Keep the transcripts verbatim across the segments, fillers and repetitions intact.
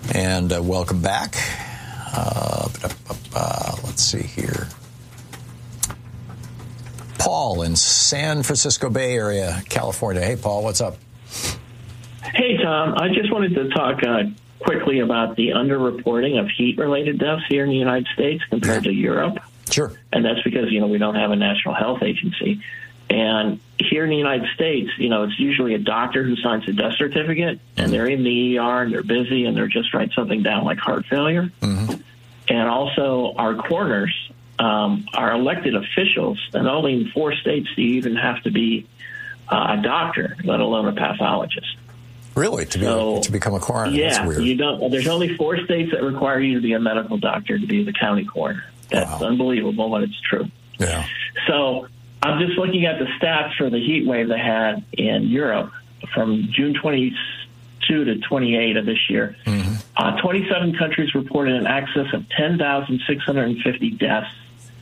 And uh, welcome back. Uh, uh, let's see here. Paul in San Francisco Bay Area, California. Hey, Paul, what's up? Hey, Tom. I just wanted to talk uh, quickly about the underreporting of heat-related deaths here in the United States compared to Europe. Sure. And that's because, you know, we don't have a national health agency. And here in the United States, you know, it's usually a doctor who signs a death certificate, and they're in the E R, and they're busy, and they're just write something down like heart failure. Mm-hmm. And also our coroners um, are elected officials, and only in four states do you even have to be uh, a doctor, let alone a pathologist. Really? To, be so, a, to become a coroner? Yeah. That's weird. You don't, there's only four states that require you to be a medical doctor to be the county coroner. That's wow. unbelievable, but it's true. Yeah. So I'm just looking at the stats for the heat wave they had in Europe from June twenty-second to twenty-eighth of this year. Mm-hmm. Uh, twenty-seven countries reported an excess of ten thousand six hundred fifty deaths,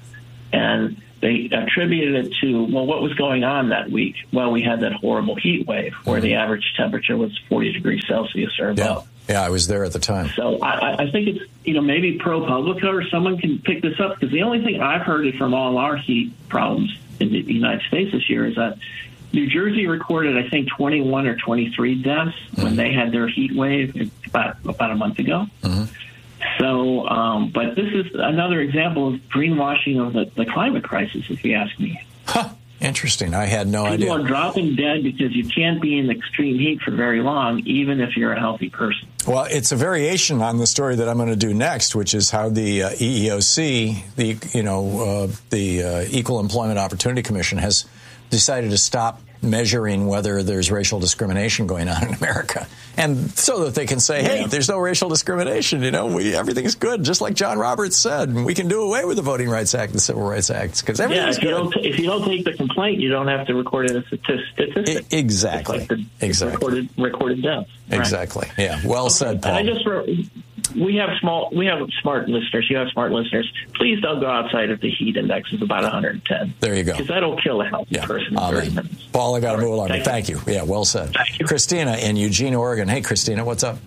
and they attributed it to, well, what was going on that week? Well, we had that horrible heat wave where mm-hmm. the average temperature was forty degrees Celsius or above. Yeah. Yeah, I was there at the time. So I, I think it's, you know, maybe ProPublica or someone can pick this up, because the only thing I've heard from all our heat problems in the United States this year is that New Jersey recorded, I think, twenty-one or twenty-three deaths mm-hmm. when they had their heat wave about, about a month ago. Mm-hmm. So, um, but this is another example of greenwashing of the, the climate crisis, if you ask me. Huh. Interesting. I had no People idea. People are dropping dead because you can't be in extreme heat for very long, even if you're a healthy person. Well, it's a variation on the story that I'm going to do next, which is how the uh, E E O C, the you know uh, the uh, Equal Employment Opportunity Commission, has decided to stop measuring whether there's racial discrimination going on in America, and so that they can say, hey, yeah. there's no racial discrimination. You know, we everything's good, just like John Roberts said. We can do away with the Voting Rights Act, the Civil Rights Act, because everything's yeah, if you good. Don't t- if you don't take the complaint, you don't have to record it as a statistic. I, exactly. Like the, exactly. Recorded, recorded deaths. Exactly. Right. Yeah. Well okay. said, Paul. I just wrote, we have small, we have smart listeners. You have smart listeners. Please don't go outside if the heat index is about one hundred ten. There you go. Because that'll kill a healthy yeah. person in thirty minutes. Paul, I got to move along. Thank, Thank you. you. Yeah, well said. Thank you. Christina in Eugene, Oregon. Hey, Christina, what's up?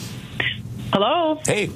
Hello. Hey.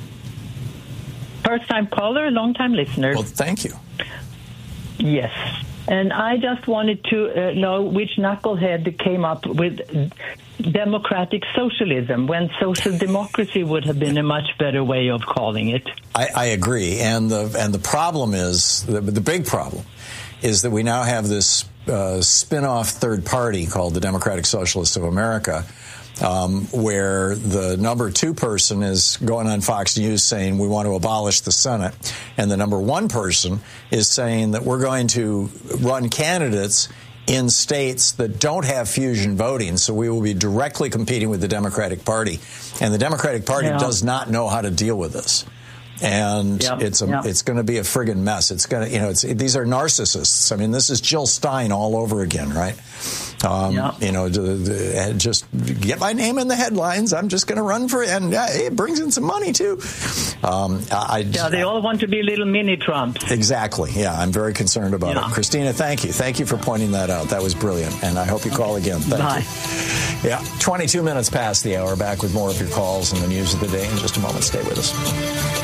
First-time caller, long-time listener. Well, thank you. Yes. And I just wanted to uh, know which knucklehead came up with democratic socialism when social democracy would have been a much better way of calling it. I, I agree. And the and the problem is, the, the big problem is that we now have this uh, spin-off third party called the Democratic Socialists of America, um, where the number two person is going on Fox News saying we want to abolish the Senate, and the number one person is saying that we're going to run candidates in states that don't have fusion voting, so we will be directly competing with the Democratic Party. And the Democratic Party yeah. does not know how to deal with this. And yeah. it's a, yeah. it's going to be a friggin' mess. It's going to, you know, it's, these are narcissists. I mean, this is Jill Stein all over again, right? Um, yeah. You know, the, the, just get my name in the headlines. I'm just going to run for it. And uh, it brings in some money, too. Um, I, yeah, they all want to be little mini Trumps. Exactly. Yeah, I'm very concerned about yeah. it. Christina, thank you. Thank you for pointing that out. That was brilliant. And I hope you call again. Thank Bye. you. Yeah, twenty-two minutes past the hour. Back with more of your calls and the news of the day in just a moment. Stay with us.